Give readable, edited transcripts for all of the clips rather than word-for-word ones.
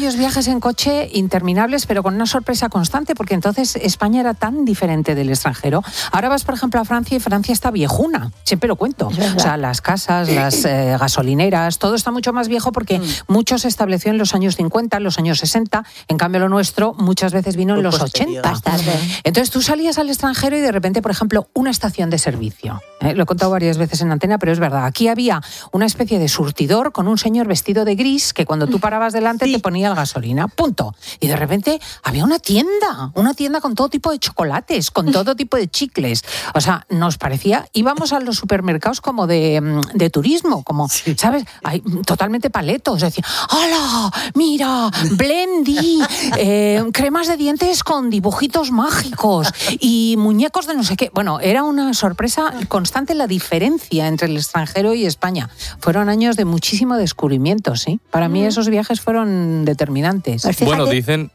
varios viajes en coche interminables, pero con una sorpresa constante, porque entonces España era tan diferente del extranjero. Ahora vas, por ejemplo, a Francia y Francia está viejuna, siempre lo cuento. O sea, las casas, las gasolineras, todo está mucho más viejo porque mucho se estableció en los años 50, en los años 60, en cambio lo nuestro muchas veces vino en los 80. Entonces tú salías al extranjero y de repente, por ejemplo, una estación de servicio. Lo he contado varias veces en antena, pero es verdad. Aquí había una especie de surtidor con un señor vestido de gris que cuando tú parabas delante te ponía la gasolina, punto. Y de repente había una tienda con todo tipo de chocolates, con todo tipo de chicles. O sea, nos parecía, íbamos a los supermercados como de turismo, como, ¿sabes? Totalmente paletos. Decía, ¡hala! ¡Mira! ¡Blendy! Cremas de dientes con dibujitos mágicos y muñecos de no sé qué. Bueno, era una sorpresa constante la diferencia entre el extranjero y España. Fueron años de muchísimo descubrimiento, ¿sí? Para mí esos viajes fueron determinantes. Bueno, dicen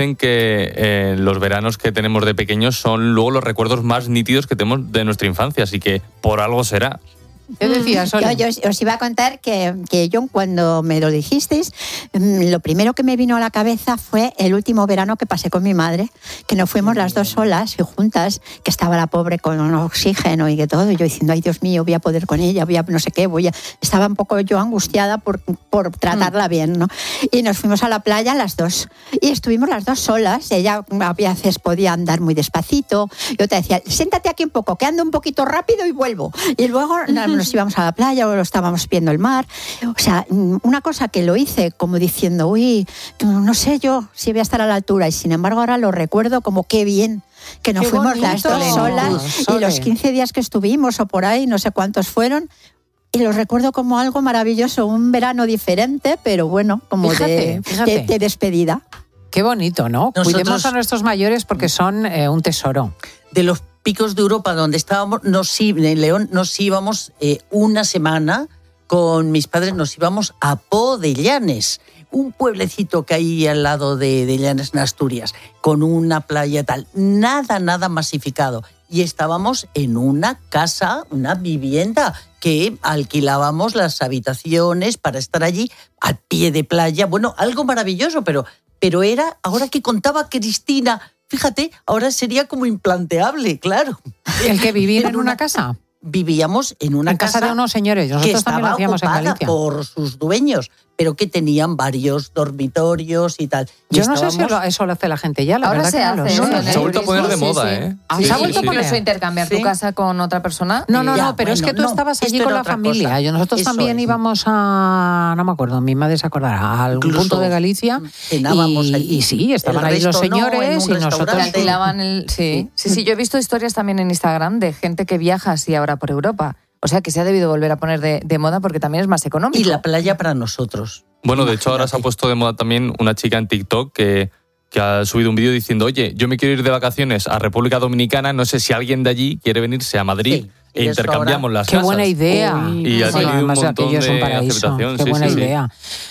que los veranos que tenemos de pequeños son luego los recuerdos más nítidos que tenemos de nuestra infancia, así que por algo será. ¿Qué decías, Oli? Yo os iba a contar que yo, cuando me lo dijisteis, lo primero que me vino a la cabeza fue el último verano que pasé con mi madre, que nos fuimos las dos solas y juntas, que estaba la pobre con un oxígeno y que todo, y yo diciendo, ay Dios mío, voy a poder con ella, voy a no sé qué, estaba un poco yo angustiada por tratarla bien, ¿no? Y nos fuimos a la playa las dos, y estuvimos las dos solas. Ella a veces podía andar muy despacito, yo te decía, siéntate aquí un poco, que ando un poquito rápido y vuelvo, y luego nos íbamos a la playa o lo estábamos viendo el mar. O sea, una cosa que lo hice como diciendo, uy, no sé yo si voy a estar a la altura, y sin embargo ahora lo recuerdo como qué bien que nos fuimos bonito, las dos solas, y los 15 días que estuvimos o por ahí, no sé cuántos fueron, y lo recuerdo como algo maravilloso, un verano diferente, pero bueno, como fíjate. De despedida. Qué bonito, ¿no? Cuidemos a nuestros mayores porque son un tesoro. De los picos de Europa donde estábamos, en León, nos íbamos una semana con mis padres, nos íbamos a Po de Llanes, un pueblecito que hay al lado de Llanes, en Asturias, con una playa tal, nada masificado. Y estábamos en una casa, una vivienda, que alquilábamos las habitaciones para estar allí al pie de playa. Bueno, algo maravilloso, pero era, ahora que contaba Cristina, fíjate, ahora sería como implanteable, claro. ¿El que vivir en una casa? Vivíamos en una casa de unos señores. Nosotros también lo hacíamos en Galicia. Por sus dueños, pero que tenían varios dormitorios y tal. Yo no sé si eso lo hace la gente ya, la ahora verdad se que hace. No lo sé. Se ha vuelto a poner de moda, ¿eh? ¿Se ha vuelto a poner? Incluso intercambiar tu casa con otra persona. No, pero es que tú estabas allí con la familia. Nosotros también íbamos a, no me acuerdo, mi madre se acordará, a algún punto de Galicia. Cenábamos allí. Y sí, estaban ahí los señores y nosotros. Sí, yo he visto historias también en Instagram de gente que viaja así ahora por Europa. O sea, que se ha debido volver a poner de moda porque también es más económico. Y la playa para nosotros. Bueno, de hecho ahora se ha puesto de moda también una chica en TikTok que ha subido un vídeo diciendo, oye, yo me quiero ir de vacaciones a República Dominicana, no sé si alguien de allí quiere venirse a Madrid e intercambiamos las casas. Qué buena idea. Y ha tenido un montón de aceptación. Qué buena idea.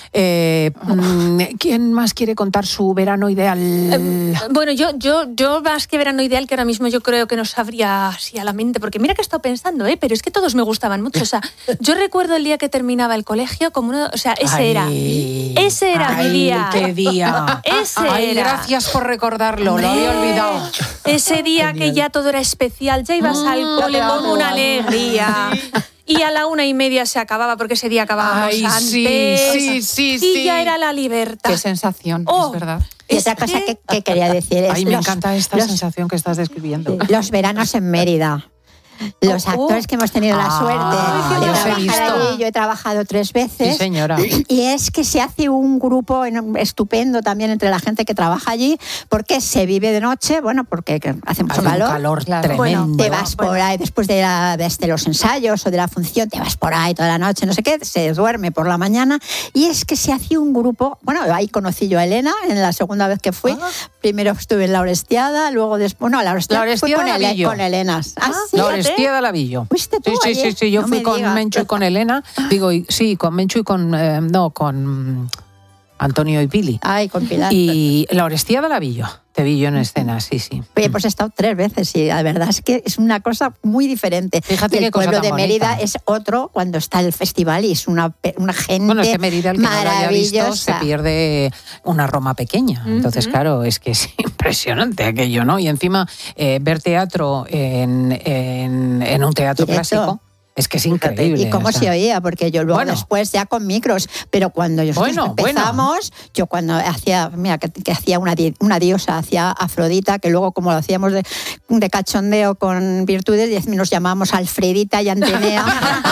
¿Quién más quiere contar su verano ideal? Bueno, yo más que verano ideal, que ahora mismo yo creo que no sabría así a la mente, porque mira que he estado pensando, pero es que todos me gustaban mucho. O sea, yo recuerdo el día que terminaba el colegio como uno, o sea, ese era mi día. ¡Qué día! Gracias por recordarlo, lo había olvidado. Ese día que ya todo era especial, ya ibas al cole con una alegría. Y a la 1:30 se acababa, porque ese día acabábamos antes. Sí. Y ya era la libertad. Qué sensación, es verdad. Y otra cosa que quería decir es... me encanta esta sensación que estás describiendo. Los veranos en Mérida. Los actores que hemos tenido la suerte de trabajar allí, yo he trabajado 3 veces. Sí, señora. Y es que se hace un grupo estupendo también entre la gente que trabaja allí, porque se vive de noche, bueno, porque hace mucho calor. Un calor tremendo. Bueno, te vas por ahí después de los ensayos o de la función, te vas por ahí toda la noche, no sé qué, se duerme por la mañana. Y es que se hace un grupo, bueno, ahí conocí yo a Elena en la segunda vez que fui. Primero estuve en La Orestiada, luego después, no, La Orestiada fui con Elena. Orestiada Lavillo. ¿Fuiste tú? Sí, yo fui con Menchu y con Elena. Con Menchu y con Antonio y Pili. Ay, con Pilar. Y la Orestiada Lavillo. Te vi yo en escena, sí. Pues he estado 3 veces y la verdad es que es una cosa muy diferente. Fíjate y el qué cosa pueblo tan de Mérida bonita. es otro cuando está el festival y es una gente Bueno, es que Mérida, el que no lo haya visto, maravillosa. se pierde una Roma pequeña. Entonces, claro, es que es impresionante aquello, ¿no? Y encima, ver teatro en un teatro Directo. clásico, es que es increíble. Y cómo o sea. se oía, porque yo luego Bueno. después ya con micros, pero cuando nosotros empezamos, yo cuando hacía, mira, que hacía una diosa, hacía Afrodita, que luego como lo hacíamos de cachondeo con virtudes, nos llamábamos Alfredita y Antenea.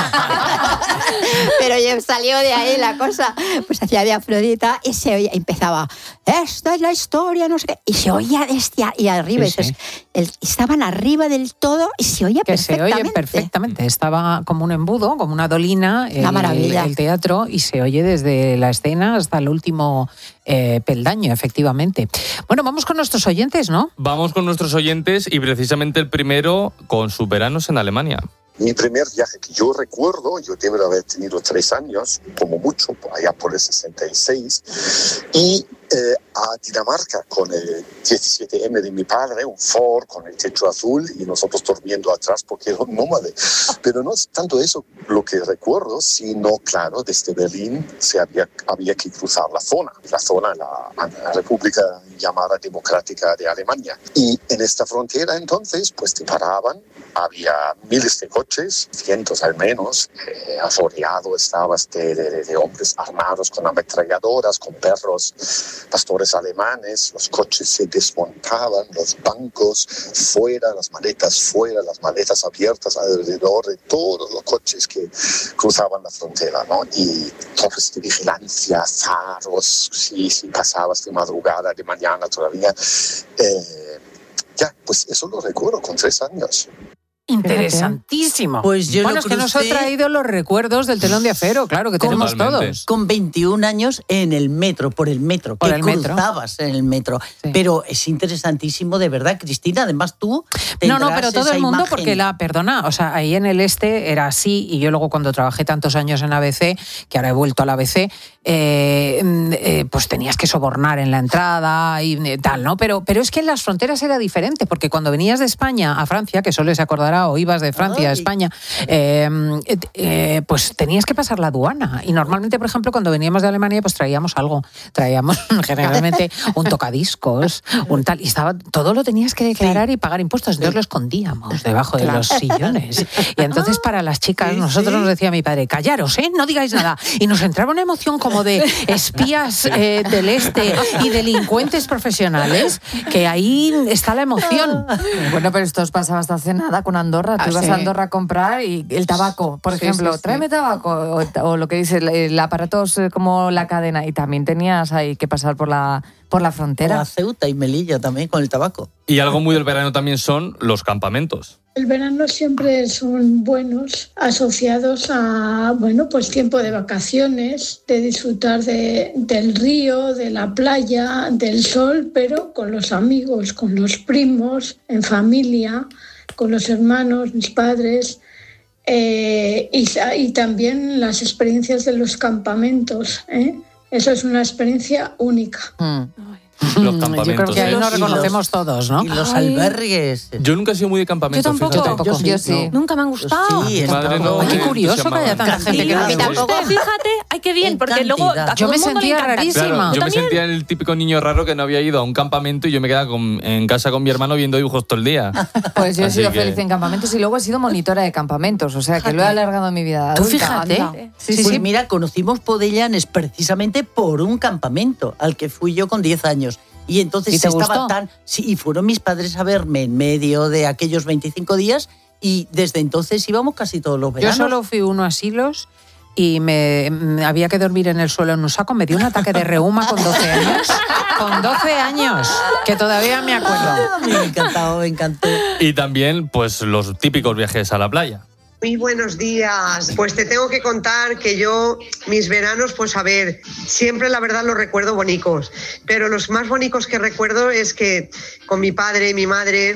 Pero ya salió de ahí la cosa, pues hacía de Afrodita y se oía, empezaba, esta es la historia, no sé qué, y se oía desde y arriba, Sí, sí. estaban arriba del todo y se oía Que se perfectamente. oye perfectamente. Estaba como un embudo, como una dolina, Una maravilla. el teatro, y se oye desde la escena hasta el último peldaño, efectivamente. Bueno, vamos con nuestros oyentes, ¿no? Vamos con nuestros oyentes y precisamente el primero con sus veranos en Alemania. Mi primer viaje que yo recuerdo, yo debo haber tenido 3 años, como mucho, allá por el 66, y a Dinamarca con el 17M de mi padre, un Ford con el techo azul y nosotros durmiendo atrás porque era un nómade. Pero no es tanto eso lo que recuerdo, sino, claro, desde Berlín había que cruzar la zona, la República llamada Democrática de Alemania. Y en esta frontera entonces, pues te paraban, había miles de coches, cientos al menos, aforeado estabas de hombres armados con ametralladoras, con perros, pastores alemanes, los coches se desmontaban, los bancos fuera, las maletas abiertas alrededor de todos los coches que cruzaban la frontera, ¿no? Y torres de vigilancia, faros, si pasabas de madrugada, de mañana todavía. Pues eso lo recuerdo con 3 años. Interesantísimo. Pues yo bueno, lo es que nos ha crucé traído los recuerdos del telón de acero, claro, que tenemos Totalmente. todos. con 21 años en el metro, por el metro, Por que el metro. cruzabas en el metro. Sí. Pero es interesantísimo, de verdad, Cristina. Además, tú No, tendrás pero todo esa el mundo, imagen. porque o sea, ahí en el este era así, y yo luego cuando trabajé tantos años en ABC, que ahora he vuelto a la ABC, pues tenías que sobornar en la entrada y tal, ¿no? Pero es que en las fronteras era diferente, porque cuando venías de España a Francia, que solo se acordará, o ibas de Francia a España, pues tenías que pasar la aduana. Y normalmente, por ejemplo, cuando veníamos de Alemania, pues traíamos algo. Traíamos generalmente un tocadiscos, un tal, y todo lo tenías que declarar y pagar impuestos. Entonces lo escondíamos debajo de los sillones. Y entonces para las chicas, nosotros nos decía mi padre, callaros, no digáis nada. Y nos entraba una emoción como de espías del este y delincuentes profesionales, que ahí está la emoción. Bueno, pero esto os pasaba hasta hace nada con Andorra. Tú ibas sí. a Andorra a comprar y el tabaco, por Sí, ejemplo, sí, sí. tráeme tabaco, o lo que dice el aparato como la cadena, y también tenías ahí que pasar por la frontera. A Ceuta y Melilla también con el tabaco. Y algo muy del verano también son los campamentos. El verano siempre son buenos, asociados a, pues tiempo de vacaciones, de disfrutar del río, de la playa, del sol, pero con los amigos, con los primos, en familia, con los hermanos, mis padres, y también las experiencias de los campamentos, Eso es una experiencia única. Los Yo campamentos. creo que ahí ¿eh? nos reconocemos todos, ¿no? Y los Ay. albergues. Yo nunca he sido muy de campamentos. Yo tampoco. fíjate. Yo sí. Nunca me han gustado. Sí, Mi madre tampoco. no. Ay, qué curioso que haya tanta gente que no le Cantidad. guste. Fíjate, ay, qué bien, En porque luego a cantidad. Yo todo me el mundo le sentía encanta. rarísima. Claro, ¿Tú yo me sentía el típico niño raro que no había ido a un campamento y yo me quedaba en casa con mi hermano viendo dibujos todo el día. Pues yo he Así sido que- feliz en campamentos y luego he sido monitora de campamentos, o sea que lo he alargado en mi vida. Tú adulta, fíjate. anda. Sí, Pues sí. mira, conocimos Podellanes precisamente por un campamento al que fui yo con 10 años. Y entonces ¿Y te estaba gustó? Sí, y fueron mis padres a verme en medio de aquellos 25 días y desde entonces íbamos casi todos los Yo veranos. solo fui uno a Silos y me había que dormir en el suelo en un saco. Me dio un ataque de reuma con 12 años. Con 12 años, que todavía me acuerdo. Me encantó, me encantó. Y también, pues, los típicos viajes a la playa. Muy buenos días. Pues te tengo que contar que yo, mis veranos, pues a ver, siempre la verdad los recuerdo bonitos, pero los más bonitos que recuerdo es que con mi padre y mi madre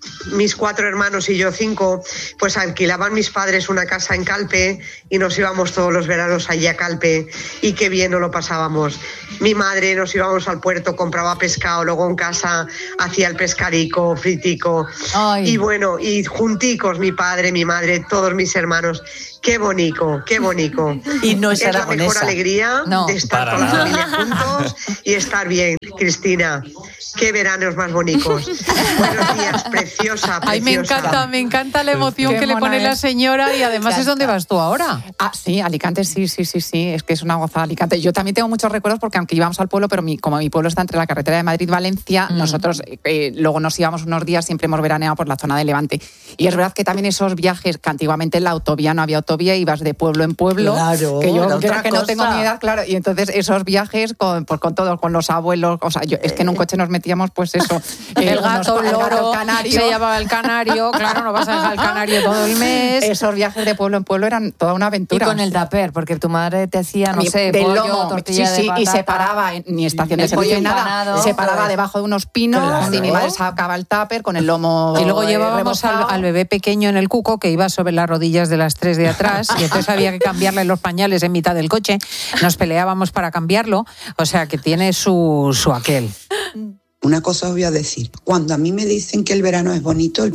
mis 4 hermanos y yo 5, pues alquilaban mis padres una casa en Calpe y nos íbamos todos los veranos allí a Calpe y qué bien nos lo pasábamos. Mi madre nos íbamos al puerto, compraba pescado, luego en casa hacía el pescarico, fritico. Ay. Y bueno, y junticos mi padre, mi madre, todos mis hermanos. Qué bonito, qué bonito. Y no es la mejor alegría de estar con la familia juntos y estar bien, Cristina. Qué veranos más bonitos. Buenos días, preciosa. Ay, me encanta la emoción que le pone la señora y además es donde vas tú ahora. Ah, sí, Alicante, sí, es que es una gozada Alicante. Yo también tengo muchos recuerdos porque aunque íbamos al pueblo, pero como mi pueblo está entre la carretera de Madrid-Valencia, nosotros luego nos íbamos unos días, siempre hemos veraneado por la zona de Levante. Y es verdad que también esos viajes, que antiguamente en la autovía no había autovía, ibas de pueblo en pueblo, claro, que yo que no tengo ni edad, claro, y entonces esos viajes con todos, con los abuelos, o sea, es que en un coche nos metíamos, pues eso, el gato, el loro, canario. Se llamaba el canario, claro, no vas a dejar el canario todo el mes. Esos viajes de pueblo en pueblo eran toda una aventura. Y con el tupper, porque tu madre te hacía, no sé, del pollo, lomo, tortilla de patata, y se paraba, ni estación de servicio ni nada, se paraba debajo de unos pinos, claro. Y mi madre sacaba el tupper con el lomo. Y luego llevábamos al bebé pequeño en el cuco, que iba sobre las rodillas de las 3 de atrás, y entonces había que cambiarle los pañales en mitad del coche. Nos peleábamos para cambiarlo, o sea que tiene su aquel. Una cosa os voy a decir, cuando a mí me dicen que el verano es bonito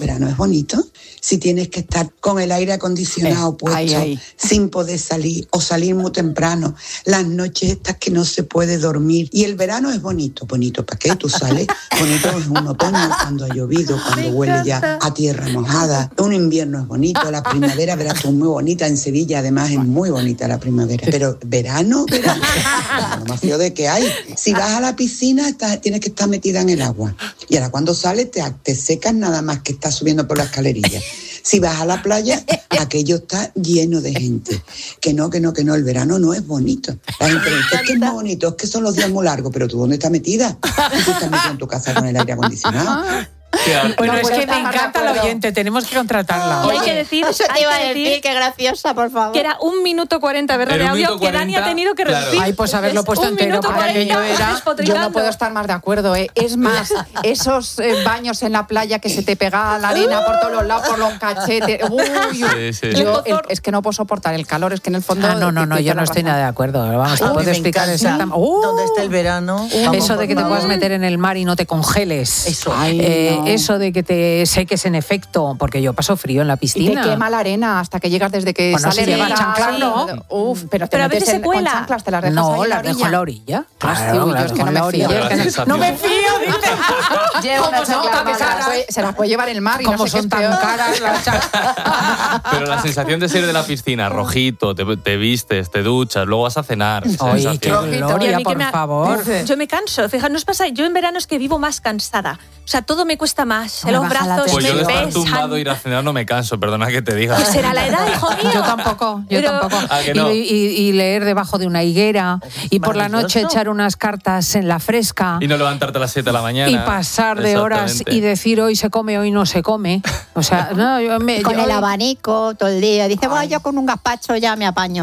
si tienes que estar con el aire acondicionado puesto, sin poder salir o salir muy temprano, las noches estas que no se puede dormir. Y el verano es bonito, ¿para qué? Tú sales, bonito es un otoño cuando ha llovido, cuando huele ya a tierra mojada, un invierno es bonito, la primavera, verás tú, muy bonita en Sevilla, además es muy bonita la primavera, pero verano, lo más feo de que hay. Si vas a la piscina tienes que estar metida en el agua. Y ahora cuando sales te secas nada más que estás subiendo por la escalerilla. Si vas a la playa, aquello está lleno de gente. Que no, el verano no es bonito. La gente dice, es que es muy bonito, es que son los días muy largos, pero ¿tú dónde estás metida? ¿Tú estás metida en tu casa con el aire acondicionado? Bueno, es que me encanta la oyente, tenemos que contratarla. Y hay que decir, eso te iba a decir, qué graciosa, por favor. Que era 1 minuto 40, ¿verdad? De audio que Dani ha tenido que reducir. Claro. Ay, pues haberlo puesto entero para que yo era. Yo no puedo estar más de acuerdo, ¿eh? Es más, esos baños en la playa que se te pega la arena por todos los lados, por los cachetes. Sí. Yo es que no puedo soportar el calor, es que en el fondo. No, yo no estoy nada de acuerdo. Vamos, te puedo explicar exactamente. ¿Dónde está el verano? Eso de que te puedas meter en el mar y no te congeles. Eso. Eso de que te seques en efecto, porque yo paso frío en la piscina. Y te quema la arena hasta que llegas desde que sale de la chanclas, ¿no? Uf, pero a veces se cuela. Con chanclas te las dejas no, las dejo en la orilla. Claro, yo es que no me fío. No me fío, dice. Llevo una chancla, se las puede llevar el mar y como no sé son tan caras las chanclas. Pero la sensación de salir de la piscina, rojito, te vistes, te duchas, luego vas a cenar. Oye, qué gloria, por favor. Yo me canso, fíjate, ¿nos pasa? Yo en verano es que vivo más cansada. O sea, todo me cuesta más. Los brazos pues yo de estar pesan. tumbado ir a cenar no me canso, perdona que te diga. Pues será la edad, hijo mío. Yo tampoco. ¿A que no? Y leer debajo de una higuera y por la noche echar unas cartas en la fresca. Y no levantarte a las 7 de la mañana. Y pasar de horas y decir hoy se come, hoy no se come. O sea, no, con el abanico todo el día. Dice, bueno, yo con un gazpacho ya me apaño.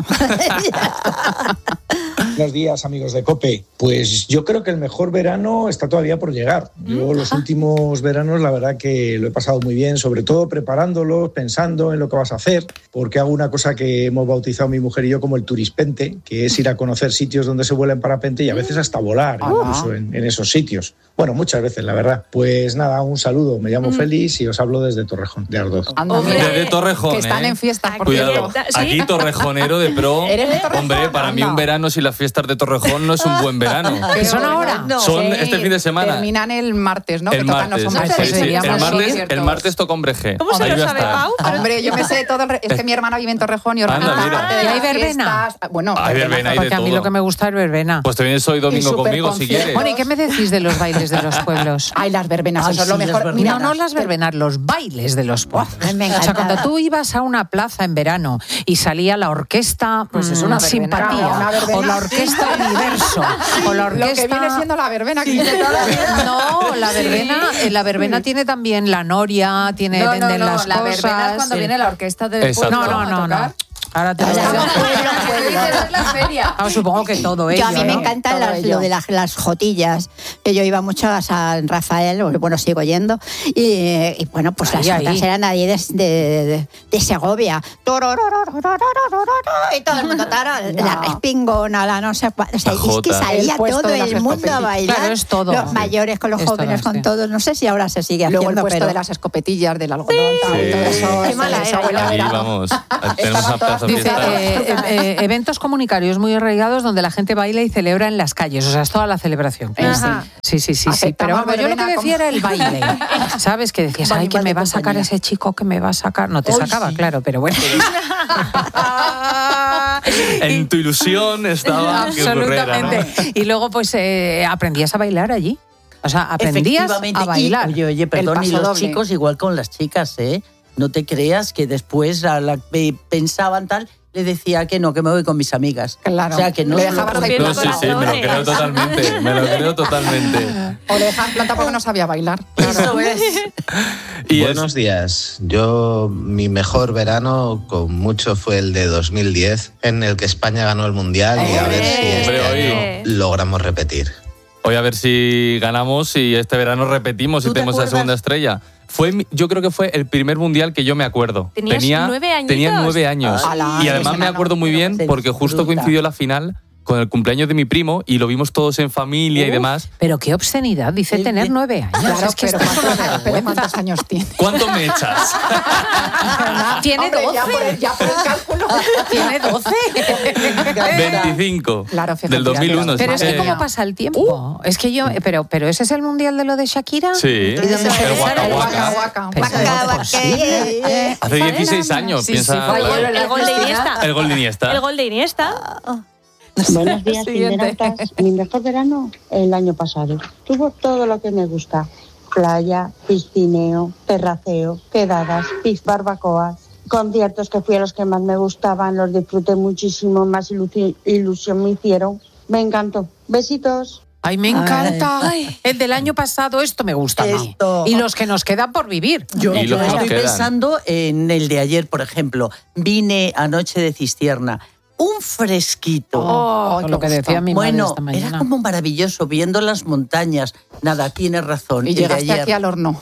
Buenos días, amigos de COPE. Pues yo creo que el mejor verano está todavía por llegar. Yo los últimos veranos, la verdad que lo he pasado muy bien, sobre todo preparándolos, pensando en lo que vas a hacer, porque hago una cosa que hemos bautizado mi mujer y yo como el turispente, que es ir a conocer sitios donde se vuela en parapente y a veces hasta volar, incluso en esos sitios. Bueno, muchas veces, la verdad. Pues nada, un saludo. Me llamo Félix y os hablo desde Torrejón, de Ardoz. Desde Torrejón, que están en fiesta, por cuidado. cierto. Aquí torrejonero de pro. ¿Eres de Torrejón? Hombre, para mí un verano sin las fiestas de Torrejón no es un buen verano. ¿Qué son ahora? No. Son este fin de semana. Terminan el martes, ¿no? El que martes. tocan los hombres. Sí. El martes toca Hombre G. ¿Cómo se lo sabe, Pau? Hombre, yo me sé todo. Es que mi hermana vive en Torrejón y organiza parte de ¿Y hay las verbena? fiestas. Bueno, hay verbena, hay de porque a mí todo. lo que me gusta es verbena. Pues te vienes hoy domingo conmigo si quieres. Bueno, ¿y qué me decís de los bailes de los pueblos? Ay, las verbenas, eso es lo mejor. Mira, no las verbenas, los bailes de los pueblos. O sea, cuando tú ibas a una plaza en verano y salía la orquesta pues es una Simpatía, verbena. o la orquesta Universo, o la orquesta... Lo que viene siendo la verbena. No, la verbena tiene también la noria, venden las cosas. La verbena es cuando viene la orquesta de... No. Ahora te lo digo. Es la feria. Supongo que todo ello. A mí me encantan lo de las jotillas, que yo iba mucho a San Rafael, bueno, sigo yendo, y bueno, pues las otras eran ahí de Segovia. Y todo el mundo, la respingona, la no sé cuál. O sea, es que salía todo el mundo a bailar. Claro, es todo. Los mayores con los jóvenes, con todos. No sé si ahora se sigue haciendo. Luego el puesto pero... de las escopetillas, del algodón, todo eso. Qué mala era. Ahí vamos. Tenemos una plaza Dice, fiesta. eventos comunitarios muy arraigados donde la gente baila y celebra en las calles. O sea, es toda la celebración. Sí. Pero vamos, yo lo que decía era el baile. ¿Sabes? Que decías, ay, que me va a sacar ese chico, que me va a sacar. No te sacaba, claro, pero bueno. En tu ilusión estaba absolutamente. ¿No? Y luego pues aprendías a bailar allí. O sea, aprendías a bailar. Oye, perdón, y los chicos igual con las chicas, ¿eh? No te creas que después a la que pensaban tal, le decía que no, que me voy con mis amigas. Claro. O sea, que no le se dejaba lo bailar. No, sí, me lo creo totalmente. O le dejaban planta porque no sabía bailar. Eso es. Y buenos días. Yo, mi mejor verano con mucho fue el de 2010, en el que España ganó el Mundial y a ver si este año logramos repetir. Hoy a ver si ganamos y este verano repetimos y tenemos la segunda estrella. Yo creo que fue el primer mundial que yo me acuerdo. Tenía 9 años. Tenía 9 años. Y además me acuerdo muy bien porque justo coincidió la final con el cumpleaños de mi primo y lo vimos todos en familia y demás. Pero qué obscenidad, dice tener 9 años. Claro, es que pero ¿cuántos años tiene? ¿Cuánto me echas? Tiene 12. Ya por el cálculo. Tiene 12. 25. Claro, fíjate, del 2001. Pero es que cómo pasa el tiempo. Es que yo, pero ese es el mundial de lo de Shakira. Sí. ¿Y dónde se El sale? Waka Waka. Hace 16 años, piensa. El gol de Iniesta. El gol de Iniesta. El gol de Iniesta. Buenos días, internautas. Mi mejor verano el año pasado. Tuvo todo lo que me gusta. Playa, piscineo, terraceo, quedadas, barbacoas, conciertos que fui a los que más me gustaban, los disfruté muchísimo, más ilusión me hicieron. Me encantó. Besitos. Ay, me encanta. Ay. El del año pasado, esto me gusta. Y los que nos quedan por vivir. Yo estoy pensando en el de ayer, por ejemplo. Vine anoche de Cistierna. Un fresquito. Lo que decía mi madre esta mañana. Era como maravilloso, viendo las montañas. Nada, tienes razón. Y llegaste aquí al horno.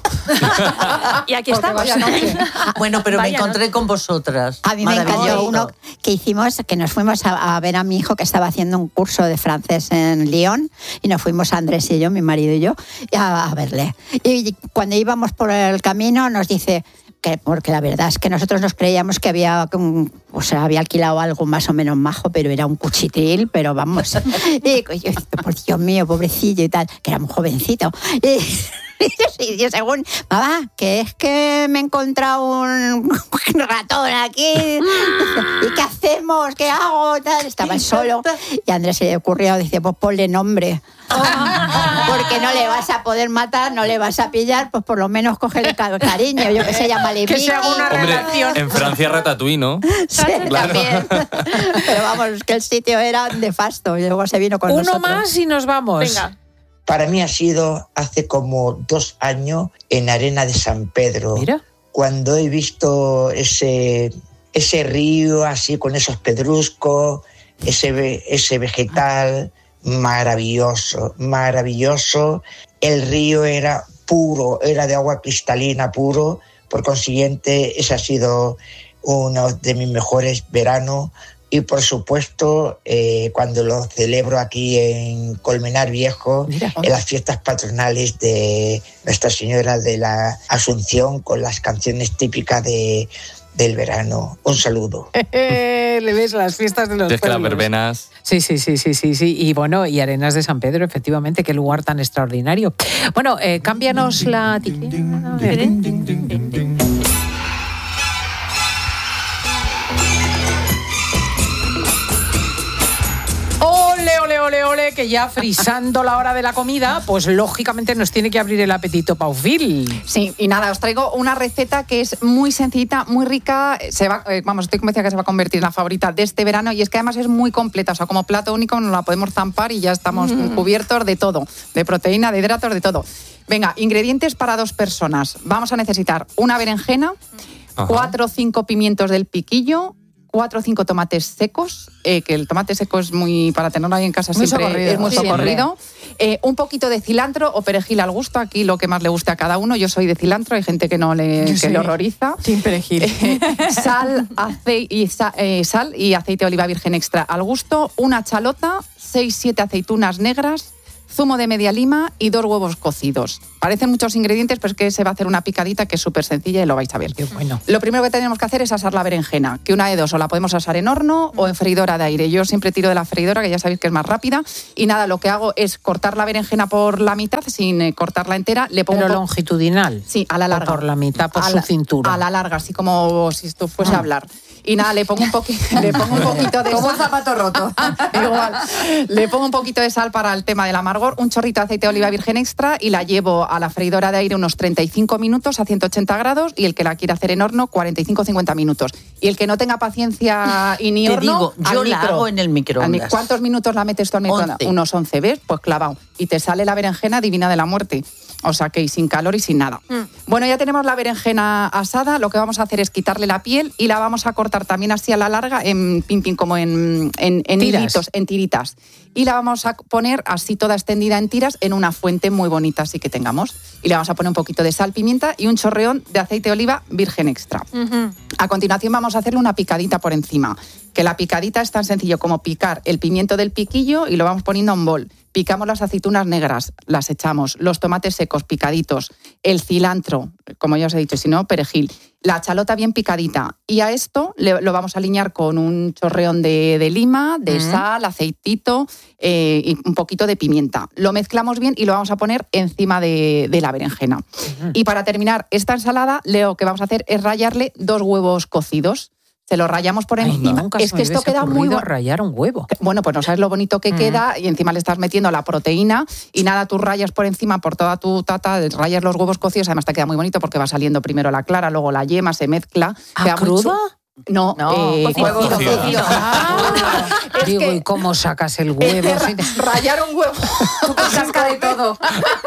Y aquí estamos. Bueno, pero me encontré con vosotras. A mí me encantó uno que hicimos, que nos fuimos a ver a mi hijo que estaba haciendo un curso de francés en Lyon y nos fuimos Andrés y yo, mi marido y yo, a verle. Y cuando íbamos por el camino nos dice... porque la verdad es que nosotros nos creíamos que había alquilado algo más o menos majo, pero era un cuchitril, pero vamos. Y yo, por Dios mío, pobrecillo y tal, que era muy jovencito. Y yo según, mamá, que es que me he encontrado un ratón aquí, ¿y qué hacemos? ¿Qué hago? Tal. Estaba solo y a Andrés se le ocurrió, dice, pues ponle nombre. Porque no le vas a poder matar, no le vas a pillar, pues por lo menos cógele cariño, yo que sé, llámale que se haga una relación. En Francia Ratatouille, ¿no? Sí, claro. También. Pero vamos, que el sitio era nefasto y luego se vino con nosotros. Uno más y nos vamos. Venga. Para mí ha sido hace como 2 años en Arena de San Pedro. Mira. Cuando he visto ese río así con esos pedruscos, ese vegetal maravilloso, maravilloso. El río era puro, era de agua cristalina puro. Por consiguiente, ese ha sido uno de mis mejores veranos. Y por supuesto, cuando lo celebro aquí en Colmenar Viejo, en las fiestas patronales de Nuestra Señora de la Asunción, con las canciones típicas del verano. Un saludo. Le ves las fiestas de los pueblos. Las verbenas. Sí. Y bueno, y Arenas de San Pedro, efectivamente, qué lugar tan extraordinario. Bueno, cámbianos la tiquina. Ole, que ya frisando la hora de la comida, pues lógicamente nos tiene que abrir el apetito Paufil. Sí, y nada, os traigo una receta que es muy sencillita, muy rica, estoy convencida que se va a convertir en la favorita de este verano y es que además es muy completa, o sea, como plato único nos la podemos zampar y ya estamos cubiertos de todo, de proteína, de hidratos, de todo. Venga, ingredientes para 2 personas. Vamos a necesitar una berenjena, 4 o 5 pimientos del piquillo, 4 o 5 tomates secos, que el tomate seco es muy, para tenerlo ahí en casa muy siempre socorrido, es muy socorrido. Un poquito de cilantro o perejil al gusto, aquí lo que más le guste a cada uno. Yo soy de cilantro, hay gente que no le, que le horroriza. Sin perejil. Sal y aceite de oliva virgen extra al gusto, una chalota, 6-7 aceitunas negras, zumo de media lima y 2 huevos cocidos. Parecen muchos ingredientes, pero es que se va a hacer una picadita que es súper sencilla y lo vais a ver. Qué bueno. Lo primero que tenemos que hacer es asar la berenjena, que una de dos, o la podemos asar en horno o en freidora de aire. Yo siempre tiro de la freidora, que ya sabéis que es más rápida. Y nada, lo que hago es cortar la berenjena por la mitad, sin cortarla entera. Le pongo ¿Pero longitudinal? Sí, a la larga. O por la mitad, por su cintura. A la larga, así como si esto fuese a hablar. Y nada, le pongo un poquito de como un sal. zapato roto. Igual. Le pongo un poquito de sal para el tema del amargor, un chorrito de aceite de oliva virgen extra y la llevo a la freidora de aire unos 35 minutos a 180 grados y el que la quiera hacer en horno 45-50 minutos. Y el que no tenga paciencia y ni Te horno, digo, yo la hago en el microondas. ¿Cuántos minutos la metes tú al microondas? 11. Unos 11, ¿ves? Pues clavado. Y te sale la berenjena divina de la muerte. O sea, que sin calor y sin nada. Bueno, ya tenemos la berenjena asada. Lo que vamos a hacer es quitarle la piel y la vamos a cortar también así a la larga, en pin, como en hilitos, en tiritas. Y la vamos a poner así toda extendida en tiras en una fuente muy bonita así que tengamos. Y le vamos a poner un poquito de sal, pimienta y un chorreón de aceite de oliva virgen extra. A continuación vamos a hacerle una picadita por encima. Que la picadita es tan sencillo como picar el pimiento del piquillo y lo vamos poniendo a un bol. Picamos las aceitunas negras, las echamos, los tomates secos picaditos, el cilantro, como ya os he dicho, si no, perejil, la chalota bien picadita. Y a esto lo vamos a aliñar con un chorreón de lima, de sal, aceitito y un poquito de pimienta. Lo mezclamos bien y lo vamos a poner encima de la berenjena. Y para terminar esta ensalada, lo que vamos a hacer es rallarle 2 huevos cocidos. Se lo rayamos por encima. Nunca es que esto queda muy bueno. Rayar un huevo. Bueno, pues no sabes lo bonito que queda y encima le estás metiendo la proteína y nada, tú rayas por encima por toda tu tata, rayas los huevos cocidos, además te queda muy bonito porque va saliendo primero la clara, luego la yema, se mezcla. ¿A crudo? No, huevo cocido. Digo, ¿y cómo sacas el huevo? Rayar un huevo. Tú casca de todo.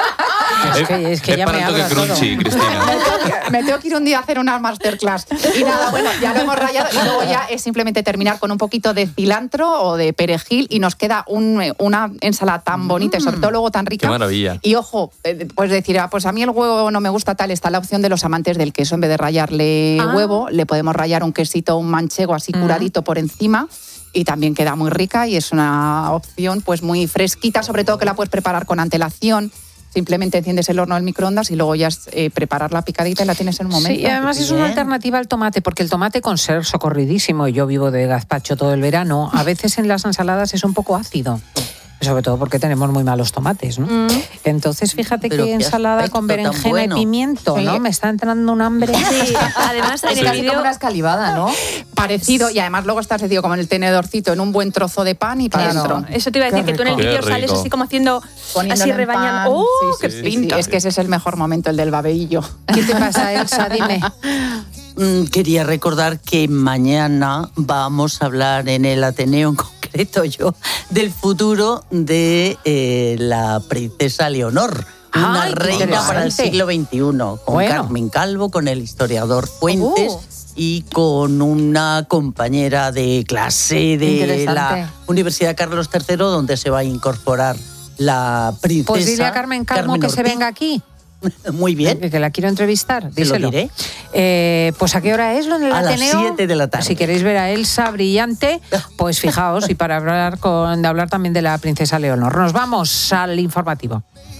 Es que ya para me el toque habla todo. crunchy, Cristina. Me tengo que ir un día a hacer una masterclass. Y nada, bueno, ya lo hemos rayado y luego ya es simplemente terminar con un poquito de cilantro o de perejil y nos queda una ensalada tan bonita y sobre todo luego tan rica. Qué maravilla. Y ojo, pues decir, pues a mí el huevo no me gusta tal, está la opción de los amantes del queso. En vez de rallarle huevo, le podemos rallar un quesito, un manchego así curadito por encima. Y también queda muy rica y es una opción pues muy fresquita, sobre todo que la puedes preparar con antelación. Simplemente enciendes el horno del microondas y luego ya es preparar la picadita y la tienes en un momento. Sí, y además es una alternativa al tomate, porque el tomate, con ser socorridísimo, yo vivo de gazpacho todo el verano, a veces en las ensaladas es un poco ácido. Sobre todo porque tenemos muy malos tomates, ¿no? Entonces, fíjate Pero qué ensalada con berenjena bueno. y pimiento, ¿no? Me está entrando un hambre. Sí, además en el vídeo como una escalivada, ¿no? Parecido, y además luego está sencillo como en el tenedorcito, en un buen trozo de pan y para adentro. Eso te iba a decir, que tú en el Qué vídeo rico. sales así como haciendo, Poniéndolo así en rebañando. pan. ¡Oh, Sí, qué sí, pinta! sí, es que ese es el mejor momento, el del babeillo. ¿Qué te pasa, Elsa? Dime. Quería recordar que mañana vamos a hablar en el Ateneo en concreto yo del futuro de la princesa Leonor. Una Ay, qué reina para el interesante. siglo XXI, con Bueno. Carmen Calvo, con el historiador Fuentes y con una compañera de clase de Interesante. la Universidad Carlos III, donde se va a incorporar la princesa. Pues dile a Carmen Calvo que se Ortiz. venga aquí. Muy bien. Que la quiero entrevistar, Te lo díselo. diré. Pues ¿a qué hora es lo en el A las Ateneo? 7 de la tarde. Si queréis ver a Elsa brillante, pues fijaos, y para hablar también de la princesa Leonor. Nos vamos al informativo.